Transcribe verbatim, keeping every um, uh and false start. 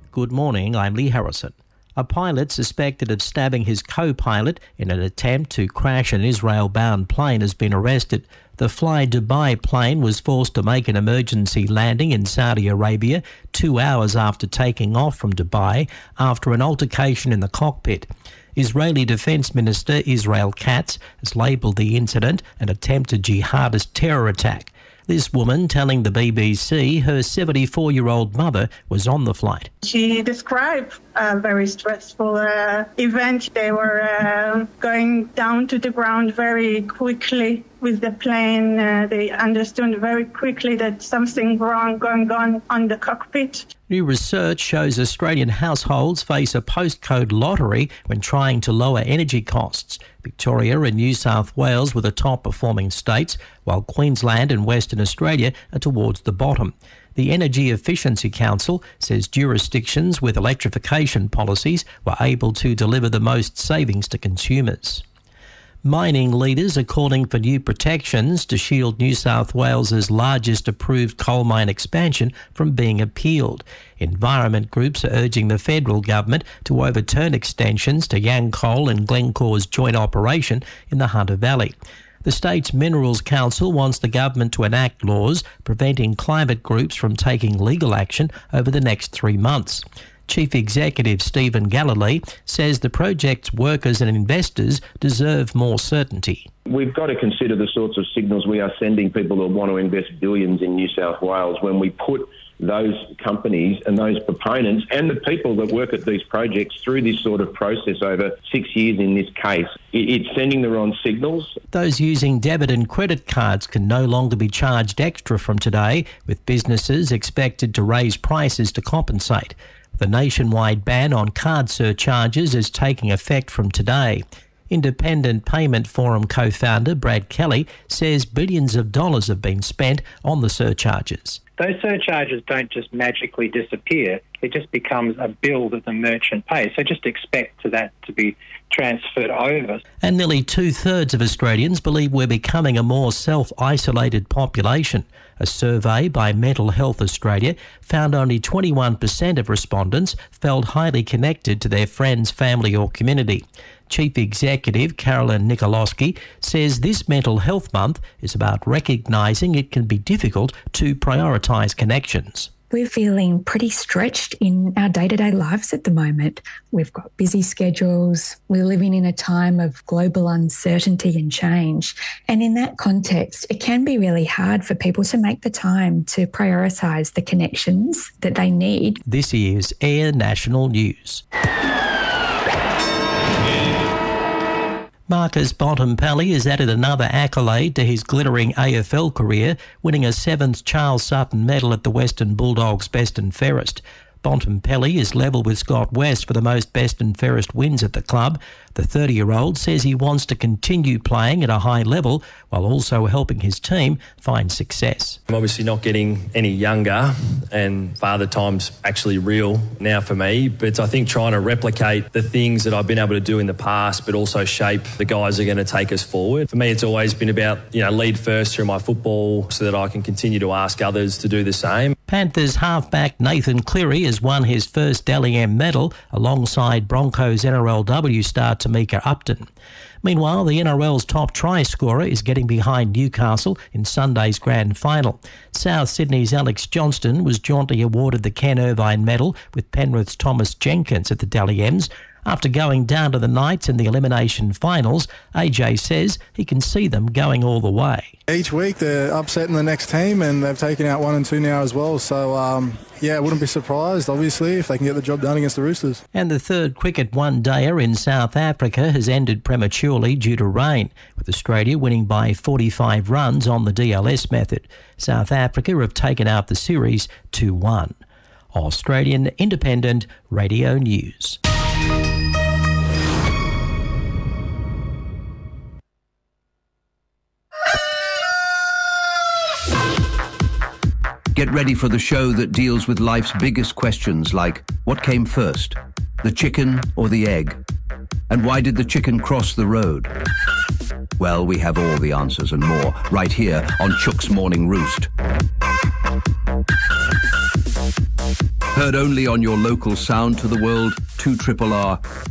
Good morning, I'm Lee Harrison. A pilot suspected of stabbing his co-pilot in an attempt to crash an Israel-bound plane has been arrested. The Fly Dubai plane was forced to make an emergency landing in Saudi Arabia two hours after taking off from Dubai after an altercation in the cockpit. Israeli Defence Minister Israel Katz has labelled the incident an attempted jihadist terror attack. This woman telling the B B C her seventy-four-year-old mother was on the flight. She described a very stressful uh, event. They were uh, going down to the ground very quickly with the plane. Uh, they understood very quickly that something wrong going on on the cockpit. New research shows Australian households face a postcode lottery when trying to lower energy costs. Victoria and New South Wales were the top performing states, while Queensland and Western Australia are towards the bottom. The Energy Efficiency Council says jurisdictions with electrification policies were able to deliver the most savings to consumers. Mining leaders are calling for new protections to shield New South Wales's largest approved coal mine expansion from being appealed. Environment groups are urging the federal government to overturn extensions to Yancoal and Glencore's joint operation in the Hunter Valley. The state's Minerals Council wants the government to enact laws preventing climate groups from taking legal action over the next three months. Chief Executive Stephen Galilee says the project's workers and investors deserve more certainty. We've got to consider the sorts of signals we are sending people that want to invest billions in New South Wales when we put those companies and those proponents and the people that work at these projects through this sort of process over six years in this case. It's sending the wrong signals. Those using debit and credit cards can no longer be charged extra from today, with businesses expected to raise prices to compensate. The nationwide ban on card surcharges is taking effect from today. Independent Payment Forum co-founder Brad Kelly says billions of dollars have been spent on the surcharges. Those surcharges don't just magically disappear. It just becomes a bill that the merchant pays. So just expect that to be transferred over. And nearly two-thirds of Australians believe we're becoming a more self-isolated population. A survey by Mental Health Australia found only twenty-one percent of respondents felt highly connected to their friends, family or community. Chief Executive Carolyn Nikolowski says this Mental Health Month is about recognising it can be difficult to prioritise connections. We're feeling pretty stretched in our day-to-day lives at the moment. We've got busy schedules. We're living in a time of global uncertainty and change. And in that context, it can be really hard for people to make the time to prioritise the connections that they need. This is Air National News. Marcus Bontempelli has added another accolade to his glittering A F L career, winning a seventh Charles Sutton medal at the Western Bulldogs Best and Fairest. Bontempelli is level with Scott West for the most best and fairest wins at the club. The thirty-year-old says he wants to continue playing at a high level while also helping his team find success. I'm obviously not getting any younger, and father time's actually real now for me, but I think trying to replicate the things that I've been able to do in the past but also shape the guys that are going to take us forward. For me, it's always been about, you know, lead first through my football so that I can continue to ask others to do the same. Panthers halfback Nathan Cleary has won his first Dally M medal alongside Broncos N R L W star Tamika Upton. Meanwhile, the N R L's top try scorer is getting behind Newcastle in Sunday's grand final. South Sydney's Alex Johnston was jauntily awarded the Ken Irvine medal with Penrith's Thomas Jenkins at the Dally M's. After going down to the Knights in the elimination finals, A J says he can see them going all the way. Each week they're upsetting the next team and they've taken out one and two now as well. So, um, yeah, I wouldn't be surprised, obviously, if they can get the job done against the Roosters. And the third cricket one-dayer in South Africa has ended prematurely due to rain, with Australia winning by forty-five runs on the D L S method. South Africa have taken out the series two one. Australian Independent Radio News. Get ready for the show that deals with life's biggest questions like, what came first, the chicken or the egg? And why did the chicken cross the road? Well, we have all the answers and more right here on Chook's Morning Roost. Heard only on your local Sound to the World two R R R